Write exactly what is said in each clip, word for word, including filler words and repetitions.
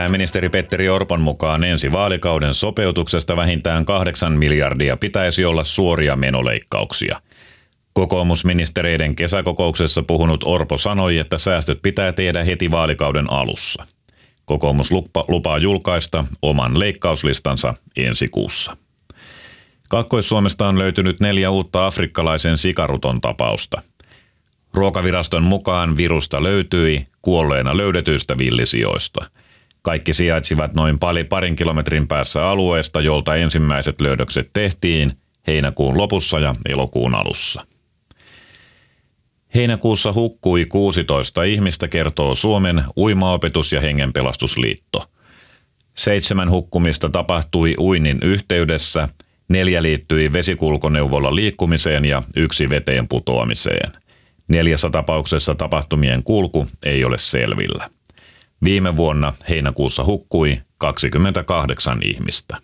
Pääministeri Petteri Orpon mukaan ensi vaalikauden sopeutuksesta vähintään kahdeksan miljardia pitäisi olla suoria menoleikkauksia. Kokoomusministereiden kesäkokouksessa puhunut Orpo sanoi, että säästöt pitää tehdä heti vaalikauden alussa. Kokoomus lupaa julkaista oman leikkauslistansa ensi kuussa. Kaakkois-Suomesta on löytynyt neljä uutta afrikkalaisen sikaruton tapausta. Ruokaviraston mukaan virusta löytyi kuolleena löydetyistä villisijoista. Kaikki sijaitsivat noin pari parin kilometrin päässä alueesta, jolta ensimmäiset löydökset tehtiin heinäkuun lopussa ja elokuun alussa. Heinäkuussa hukkui kuusitoista ihmistä, kertoo Suomen uimaopetus- ja hengenpelastusliitto. Seitsemän hukkumista tapahtui uinnin yhteydessä, neljä liittyi vesikulkuneuvolla liikkumiseen ja yksi veteen putoamiseen. Neljässä tapauksessa tapahtumien kulku ei ole selvillä. Viime vuonna heinäkuussa hukkui kaksikymmentäkahdeksan ihmistä.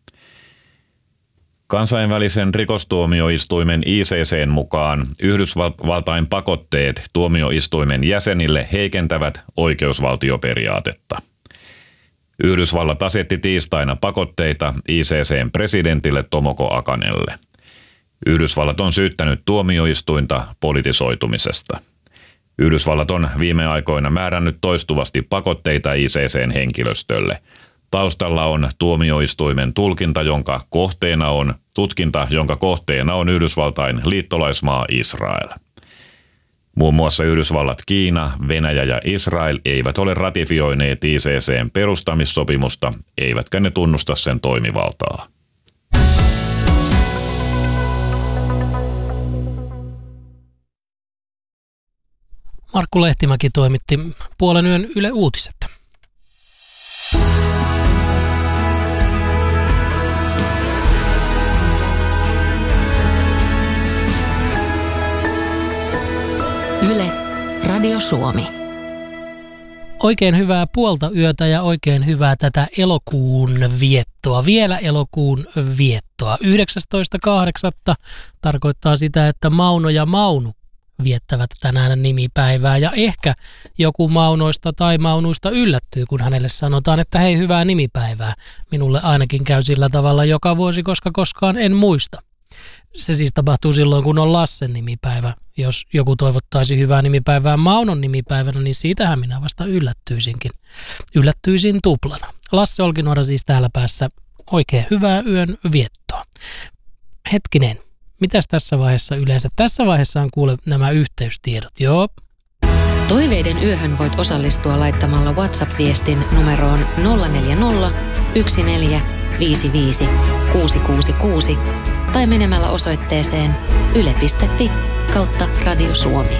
Kansainvälisen rikostuomioistuimen I C C:n mukaan Yhdysvaltain pakotteet tuomioistuimen jäsenille heikentävät oikeusvaltioperiaatetta. Yhdysvallat asetti tiistaina pakotteita I C C:n presidentille Tomoko Akanelle. Yhdysvallat on syyttänyt tuomioistuinta politisoitumisesta. Yhdysvallat on viime aikoina määrännyt toistuvasti pakotteita I C C:n henkilöstölle. Taustalla on tuomioistuimen tulkinta, jonka kohteena on, tutkinta, jonka kohteena on Yhdysvaltain liittolaismaa Israel. Muun muassa Yhdysvallat, Kiina, Venäjä ja Israel eivät ole ratifioineet I C C:n perustamissopimusta, eivätkä ne tunnusta sen toimivaltaa. Markku Lehtimäki toimitti puolen yön Yle Uutiset. Yle, Radio Suomi. Oikein hyvää puolta yötä ja oikein hyvää tätä elokuun viettoa. Vielä elokuun viettoa. yhdeksästoista kahdeksatta tarkoittaa sitä, että Mauno ja Maunu viettävät tänään nimipäivää. Ja ehkä joku Maunoista tai Maunuista yllättyy, kun hänelle sanotaan, että hei, hyvää nimipäivää. Minulle ainakin käy sillä tavalla joka vuosi, koska koskaan en muista. Se siis tapahtuu silloin, kun on Lassen nimipäivä. Jos joku toivottaisi hyvää nimipäivää Maunon nimipäivänä, niin siitähän minä vasta yllättyisinkin. Yllättyisin tuplana. Lasse Olkinuora siis täällä päässä. Oikein hyvää yön viettoa. Hetkinen, mitäs tässä vaiheessa yleensä? Tässä vaiheessa on kuule nämä yhteystiedot. Joo. Toiveiden yöhön voit osallistua laittamalla WhatsApp-viestin numeroon nolla neljä nolla, yksi neljä, viisi viisi, kuusi kuusi kuusi tai menemällä osoitteeseen yle piste fi kautta Radio Suomi.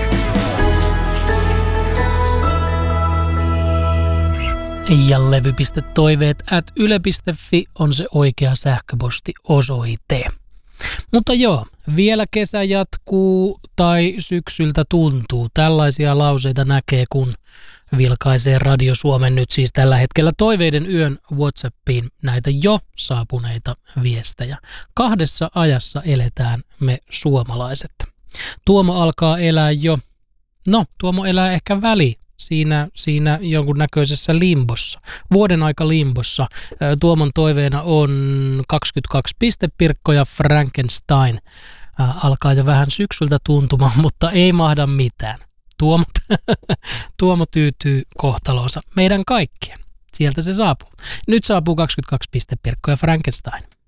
Ja levy.toiveet at yle piste fi on se oikea sähköpostiosoite. Mutta joo, vielä kesä jatkuu tai syksyltä tuntuu. Tällaisia lauseita näkee, kun vilkaisee Radio Suomen nyt siis tällä hetkellä Toiveiden yön WhatsAppiin näitä jo saapuneita viestejä. Kahdessa ajassa eletään me suomalaiset. Tuomo alkaa elää jo, no Tuomo elää ehkä väli siinä, siinä jonkunnäköisessä limbossa. Vuoden aika limbossa. Tuomon toiveena on kaksikymmentäkaksi pistepirkko ja Frankenstein. Alkaa jo vähän syksyltä tuntumaan, mutta ei mahda mitään. Tuomo, Tuomo tyytyy kohtalonsa meidän kaikkien. Sieltä se saapuu. Nyt saapuu kaksikymmentäkaksi pistepirkko ja Frankenstein.